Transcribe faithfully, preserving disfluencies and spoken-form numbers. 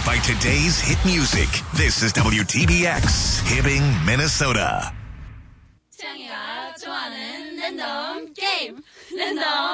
by today's hit music. This is W T B X, Hibbing, Minnesota. 태양이가 좋아하는 랜덤 게임. 랜덤